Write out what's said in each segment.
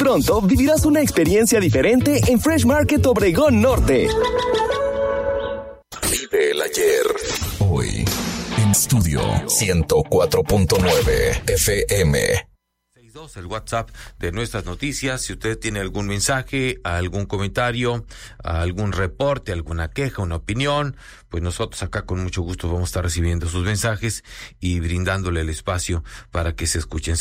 Pronto vivirás una experiencia diferente en Fresh Market Obregón Norte. Vive el ayer. Hoy, en Estudio 104.9 FM. El WhatsApp de nuestras noticias. Si usted tiene algún mensaje, algún comentario, algún reporte, alguna queja, una opinión, pues nosotros acá con mucho gusto vamos a estar recibiendo sus mensajes y brindándole el espacio para que se escuchen.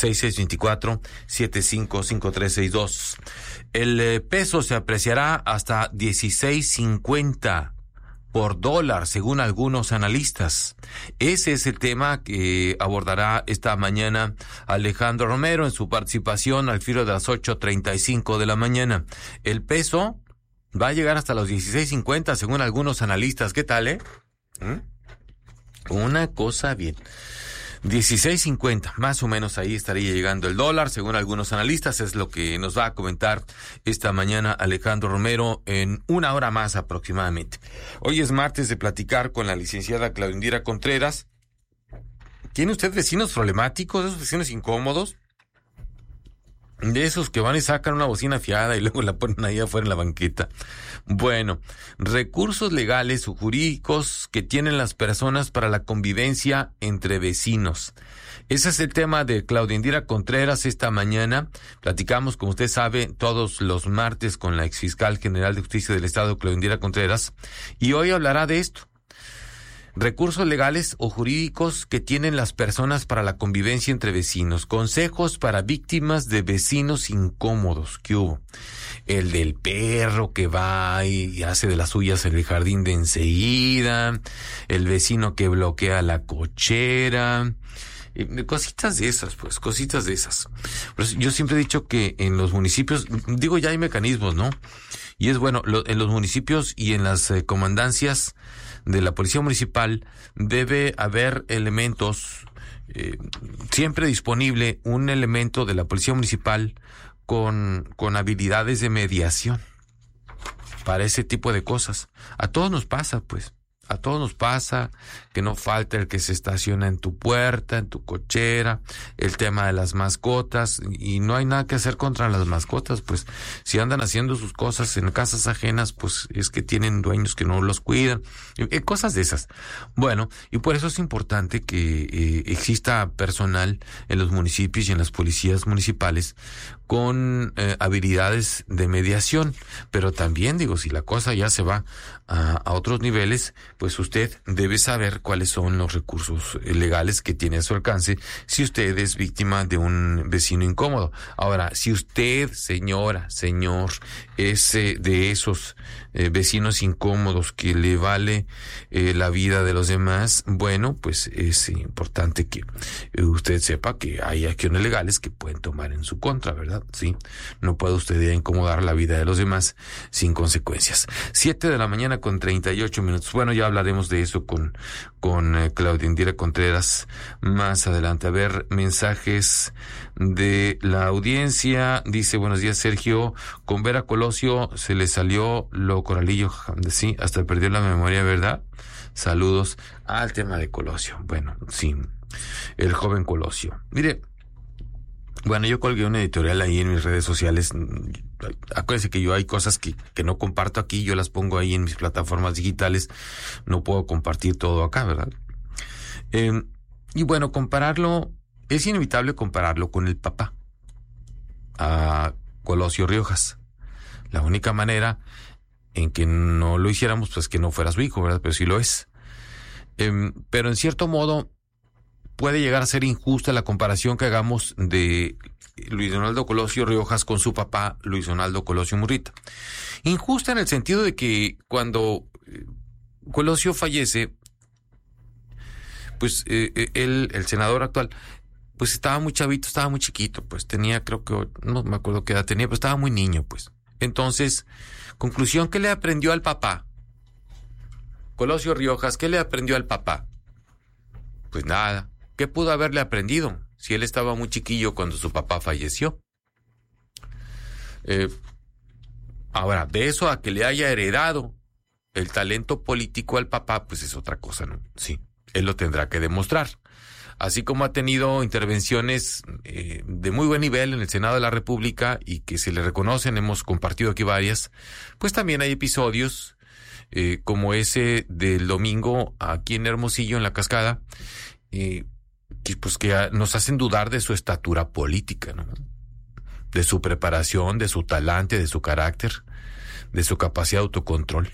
6624-755362. El peso se apreciará hasta 16.50 por dólar, según algunos analistas. Ese es el tema que abordará esta mañana Alejandro Romero en su participación al filo de las 8:35 de la mañana. El peso va a llegar hasta los 16.50, según algunos analistas. ¿Qué tal, Una cosa bien. 16.50, más o menos ahí estaría llegando el dólar, según algunos analistas, es lo que nos va a comentar esta mañana Alejandro Romero en una hora más aproximadamente. Hoy es martes de platicar con la licenciada Claudia Indira Contreras. ¿Tiene usted vecinos problemáticos, esos vecinos incómodos? De esos que van y sacan una bocina fiada y luego la ponen ahí afuera en la banqueta. Bueno, recursos legales o jurídicos que tienen las personas para la convivencia entre vecinos. Ese es el tema de Claudia Indira Contreras esta mañana. Platicamos, como usted sabe, todos los martes con la exfiscal general de justicia del Estado, Claudia Indira Contreras, y hoy hablará de esto. Recursos legales o jurídicos que tienen las personas para la convivencia entre vecinos. Consejos para víctimas de vecinos incómodos. ¿Qué hubo? El del perro que va y hace de las suyas en el jardín de enseguida. El vecino que bloquea la cochera. Cositas de esas, pues, cositas de esas. Pues yo siempre he dicho que en los municipios, digo, ya hay mecanismos, ¿no? Y es bueno, en los municipios y en las comandancias de la Policía Municipal debe haber elementos, siempre disponible un elemento de la Policía Municipal con habilidades de mediación para ese tipo de cosas. A todos nos pasa, pues. A todos nos pasa que no falta el que se estaciona en tu puerta, en tu cochera, el tema de las mascotas, y no hay nada que hacer contra las mascotas, pues si andan haciendo sus cosas en casas ajenas, pues es que tienen dueños que no los cuidan, cosas de esas. Bueno, y por eso es importante que exista personal en los municipios y en las policías municipales con habilidades de mediación, pero también digo, si la cosa ya se va a otros niveles, pues usted debe saber cuáles son los recursos legales que tiene a su alcance si usted es víctima de un vecino incómodo. Ahora, si usted, señora, señor, es de esos vecinos incómodos que le vale la vida de los demás, bueno, pues es importante que usted sepa que hay acciones legales que pueden tomar en su contra, ¿verdad? Sí, no puede usted incomodar la vida de los demás sin consecuencias. 7:38 a.m. Bueno, ya hablaremos de eso con Claudia Indira Contreras más adelante. A ver, mensajes de la audiencia. Dice, buenos días, Sergio. Con ver a Colosio se le salió lo coralillo. Sí, hasta perdió la memoria, ¿verdad? Saludos al tema de Colosio. Bueno, sí, el joven Colosio. Mire, bueno, yo colgué una editorial ahí en mis redes sociales. Acuérdense que yo hay cosas que no comparto aquí, yo las pongo ahí en mis plataformas digitales. No puedo compartir todo acá, ¿verdad? Y bueno, es inevitable compararlo con el papá, a Colosio Riojas. La única manera en que no lo hiciéramos, pues que no fuera su hijo, ¿verdad? Pero sí lo es. Pero en cierto modo puede llegar a ser injusta la comparación que hagamos de Luis Donaldo Colosio Riojas con su papá, Luis Donaldo Colosio Murrieta. Injusta en el sentido de que cuando Colosio fallece, pues él, el senador actual, pues estaba muy chavito, estaba muy chiquito, pues tenía, creo que, no me acuerdo qué edad tenía, pero estaba muy niño, pues. Entonces, conclusión, ¿qué le aprendió al papá? Colosio Riojas, ¿qué le aprendió al papá? Pues nada. ¿Qué pudo haberle aprendido si él estaba muy chiquillo cuando su papá falleció? Ahora, de eso a que le haya heredado el talento político al papá, pues es otra cosa, ¿no? Sí, él lo tendrá que demostrar. así como ha tenido intervenciones de muy buen nivel en el Senado de la República y que se le reconocen, hemos compartido aquí varias, pues también hay episodios como ese del domingo aquí en Hermosillo, en La Cascada, que nos hacen dudar de su estatura política, ¿no? De su preparación, de su talante, de su carácter, de su capacidad de autocontrol.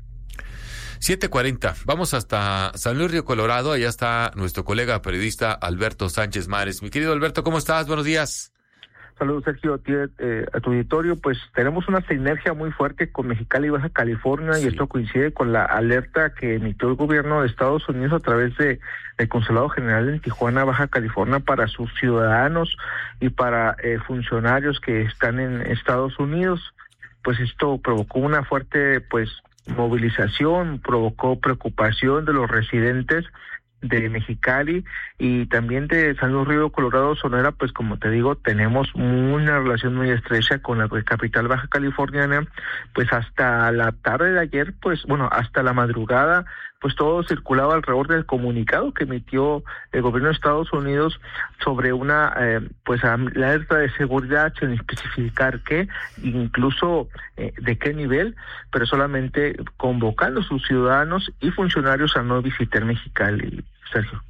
7:40. Vamos hasta San Luis Río Colorado. Allá está nuestro colega periodista Alberto Sánchez Mares. Mi querido Alberto, ¿cómo estás? Buenos días. Saludos, Sergio, a tu auditorio. Pues tenemos una sinergia muy fuerte con Mexicali y Baja California, sí. Y esto coincide con la alerta que emitió el gobierno de Estados Unidos a través del Consulado General en Tijuana, Baja California, para sus ciudadanos y para funcionarios que están en Estados Unidos. Pues esto provocó una fuerte, movilización, provocó preocupación de los residentes de Mexicali y también de San Luis Río Colorado, Sonora. Pues como te digo, tenemos una relación muy estrecha con la capital baja californiana. Pues hasta la tarde de ayer, hasta la madrugada, pues todo circulaba alrededor del comunicado que emitió el gobierno de Estados Unidos sobre una alerta de seguridad, sin especificar qué, incluso de qué nivel, pero solamente convocando a sus ciudadanos y funcionarios a no visitar Mexicali, Sergio.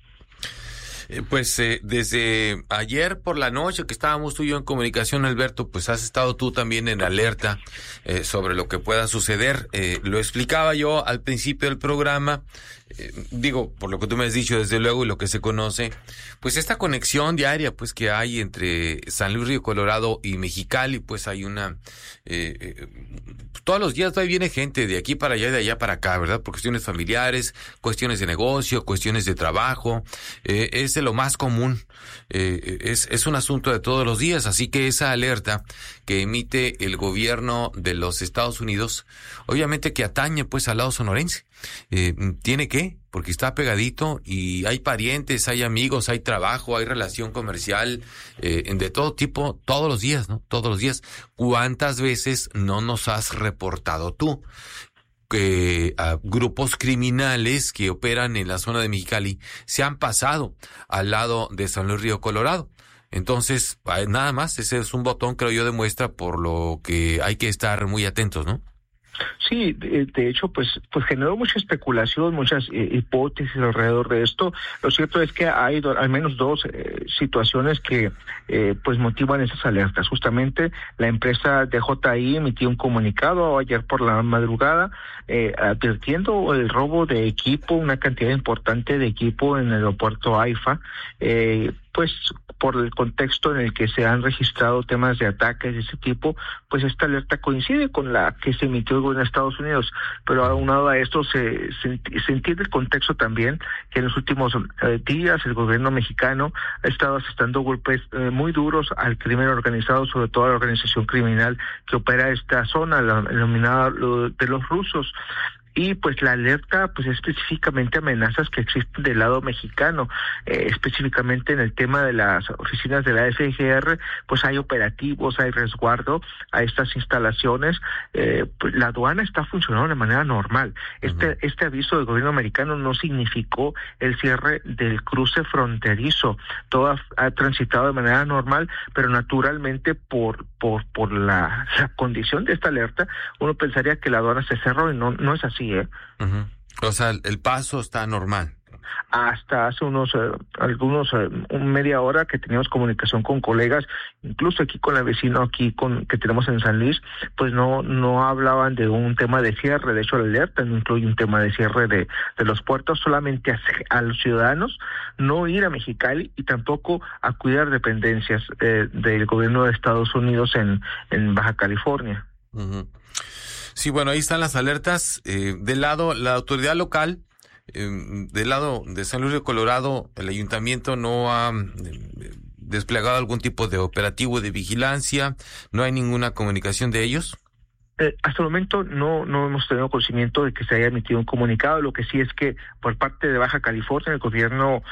Desde ayer por la noche que estábamos tú y yo en comunicación, Alberto, pues has estado tú también en alerta sobre lo que pueda suceder. Lo explicaba yo al principio del programa, por lo que tú me has dicho, desde luego, y lo que se conoce, pues esta conexión diaria pues que hay entre San Luis Río Colorado y Mexicali, pues hay una... todos los días viene gente de aquí para allá y de allá para acá, ¿verdad? Por cuestiones familiares, cuestiones de negocio, cuestiones de trabajo, es de lo más común, es un asunto de todos los días, así que esa alerta que emite el gobierno de los Estados Unidos, obviamente que atañe pues al lado sonorense, tiene que, porque está pegadito y hay parientes, hay amigos, hay trabajo, hay relación comercial, de todo tipo, todos los días, ¿no? Todos los días. ¿Cuántas veces no nos has reportado tú que grupos criminales que operan en la zona de Mexicali se han pasado al lado de San Luis Río Colorado? Entonces, nada más, ese es un botón, creo yo, de muestra, por lo que hay que estar muy atentos, ¿no? Sí, de hecho, pues generó mucha especulación, muchas hipótesis alrededor de esto. Lo cierto es que hay al menos dos situaciones que motivan esas alertas. Justamente la empresa DJI emitió un comunicado ayer por la madrugada advirtiendo el robo de equipo, una cantidad importante de equipo en el aeropuerto AIFA, por el contexto en el que se han registrado temas de ataques de ese tipo. Pues esta alerta coincide con la que se emitió el gobierno de Estados Unidos, pero aunado a esto se entiende el contexto también, que en los últimos días el gobierno mexicano ha estado asestando golpes muy duros al crimen organizado, sobre todo a la organización criminal que opera esta zona, la denominada de los rusos. Y pues la alerta específicamente amenazas que existen del lado mexicano, específicamente en el tema de las oficinas de la FGR, pues hay operativos, hay resguardo a estas instalaciones. La aduana está funcionando de manera normal. Este aviso del gobierno americano no significó el cierre del cruce fronterizo. Todo ha transitado de manera normal, pero naturalmente por la condición de esta alerta, uno pensaría que la aduana se cerró y no es así. Uh-huh. O sea, el paso está normal. Hasta hace media hora que teníamos comunicación con colegas, incluso aquí con el vecino que tenemos en San Luis, pues no hablaban de un tema de cierre. De hecho, la alerta no incluye un tema de cierre de los puertos, solamente a los ciudadanos no ir a Mexicali y tampoco a cuidar dependencias del gobierno de Estados Unidos en Baja California. Uh-huh. Sí, bueno, ahí están las alertas. Del lado, la autoridad local, del lado de San Luis Río Colorado, el ayuntamiento no ha desplegado algún tipo de operativo de vigilancia, no hay ninguna comunicación de ellos. Hasta el momento no hemos tenido conocimiento de que se haya emitido un comunicado. Lo que sí es que por parte de Baja California, el gobierno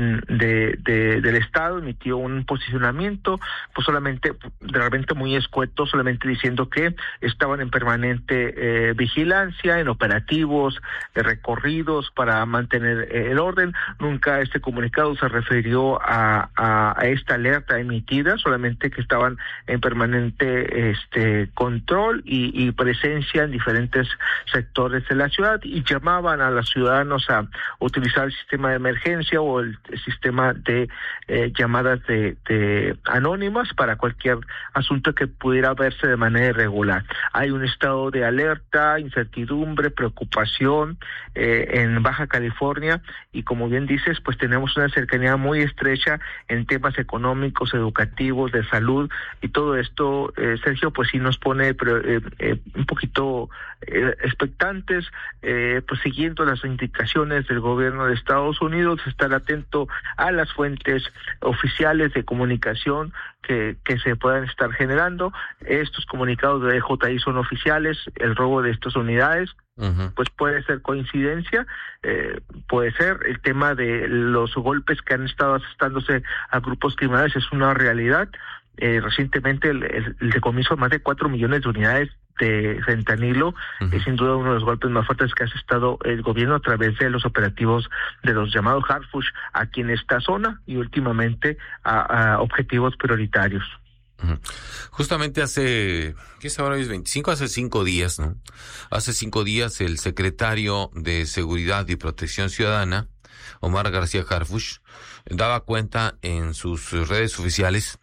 del estado emitió un posicionamiento, pues solamente, realmente muy escueto, solamente diciendo que estaban en permanente vigilancia, en operativos, recorridos para mantener el orden. Nunca este comunicado se refirió a esta alerta emitida, solamente que estaban en permanente control y presencia en diferentes sectores de la ciudad, y llamaban a los ciudadanos a utilizar el sistema de emergencia o el sistema de llamadas de anónimas para cualquier asunto que pudiera verse de manera irregular. Hay un estado de alerta, incertidumbre, preocupación en Baja California, y como bien dices, pues tenemos una cercanía muy estrecha en temas económicos, educativos, de salud, y todo esto, Sergio, pues sí nos pone un poquito expectantes, pues siguiendo las indicaciones del gobierno de Estados Unidos, estar atento a las fuentes oficiales de comunicación que se puedan estar generando. Estos comunicados de DJI son oficiales. El robo de estas unidades, pues puede ser coincidencia, puede ser el tema de los golpes que han estado asestándose a grupos criminales, es una realidad. Recientemente el decomiso de más de 4 millones de unidades de fentanilo es sin duda uno de los golpes más fuertes que ha asestado el gobierno a través de los operativos de los llamados Harfush aquí en esta zona, y últimamente a objetivos prioritarios. Justamente hace, ¿qué es ahora? Es 25, hace 5 días, ¿no? Hace 5 días el secretario de Seguridad y Protección Ciudadana, Omar García Harfush, daba cuenta en sus redes oficiales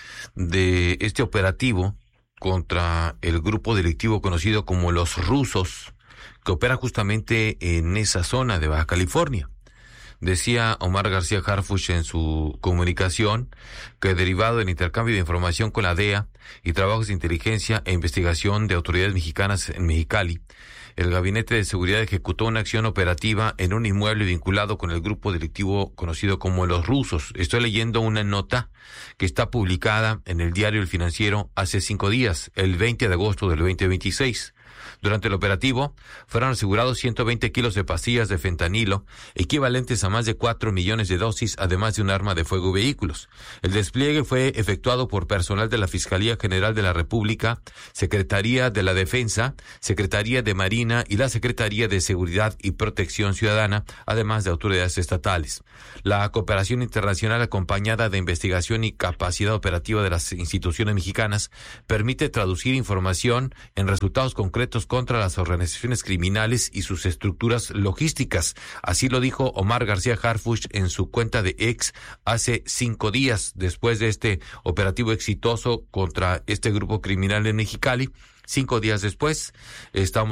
de este operativo contra el grupo delictivo conocido como los rusos, que opera justamente en esa zona de Baja California. Decía Omar García Harfush en su comunicación que, derivado del intercambio de información con la DEA y trabajos de inteligencia e investigación de autoridades mexicanas en Mexicali, el Gabinete de Seguridad ejecutó una acción operativa en un inmueble vinculado con el grupo delictivo conocido como los rusos. Estoy leyendo una nota que está publicada en el diario El Financiero hace 5 días, el 20 de agosto del 2026. Durante el operativo, fueron asegurados 120 kilos de pastillas de fentanilo, equivalentes a más de 4 millones de dosis, además de un arma de fuego y vehículos. El despliegue fue efectuado por personal de la Fiscalía General de la República, Secretaría de la Defensa, Secretaría de Marina y la Secretaría de Seguridad y Protección Ciudadana, además de autoridades estatales. La cooperación internacional, acompañada de investigación y capacidad operativa de las instituciones mexicanas, permite traducir información en resultados concretos contra las organizaciones criminales y sus estructuras logísticas. Así lo dijo Omar García Harfush en su cuenta de X hace 5 días, después de este operativo exitoso contra este grupo criminal en Mexicali. 5 días después, estamos